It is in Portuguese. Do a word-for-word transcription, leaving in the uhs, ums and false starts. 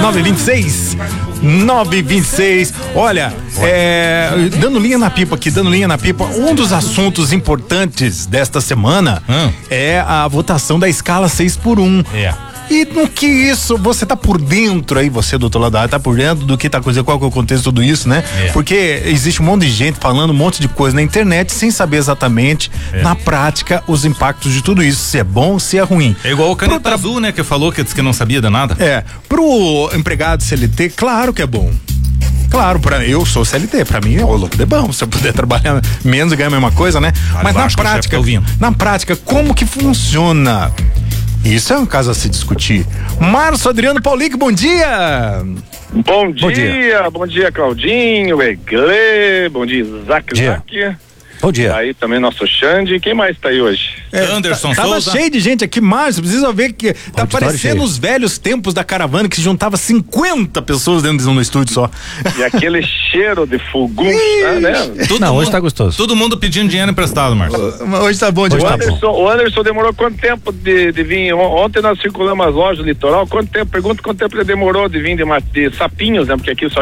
nove vinte e seis. nove vinte e seis. Olha, é, dando linha na pipa aqui, dando linha na pipa, um dos assuntos importantes desta semana hum. é a votação da escala seis por um. É. E no que isso, você tá por dentro aí, você do outro lado da área, tá por dentro do que tá acontecendo, qual que é o contexto de tudo isso, né? É. Porque existe um monte de gente falando um monte de coisa na internet sem saber exatamente, é. na prática, os impactos de tudo isso, se é bom, se é ruim. É igual o Caneta tra... Azul, né? Que falou que disse que não sabia de nada. É, pro empregado C L T, claro que é bom. Claro, pra, eu sou C L T, pra mim é o louco de bom, se eu puder trabalhar menos e ganhar a mesma coisa, né? Vale. Mas na prática, na prática, como que funciona? Isso é um caso a se discutir. Márcio Adriano Paulic, bom dia! Bom dia, bom dia, bom dia Claudinho, Egle, bom dia Isaac Isaac. Bom dia. Aí também nosso Xande, quem mais tá aí hoje? É, Anderson tá, Souza. Tava cheio de gente aqui, Márcio, precisa ver que tá parecendo os velhos tempos da caravana que se juntava cinquenta pessoas dentro de um estúdio só. E aquele cheiro de fogum, né? Tudo Não, mundo, hoje tá gostoso. Todo mundo pedindo dinheiro emprestado, Márcio. Hoje tá bom demais. O Anderson, o Anderson demorou quanto tempo de, de vir? Ontem nós circulamos as lojas do litoral, quanto tempo? Pergunta quanto tempo ele demorou de vir de, de Sapinhos, né? Porque aqui só